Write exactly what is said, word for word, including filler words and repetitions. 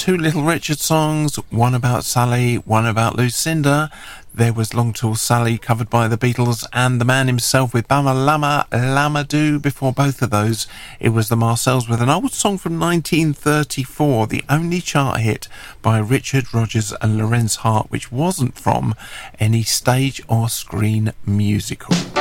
two Little Richard songs, one about Sally, one about Lucinda. There was Long Tall Sally, covered by the Beatles, and the man himself with Bama Lama Lama Do. Before both of those, it was the Marcells with an old song from nineteen thirty-four, the only chart hit by Richard Rodgers and Lorenz Hart, which wasn't from any stage or screen musical.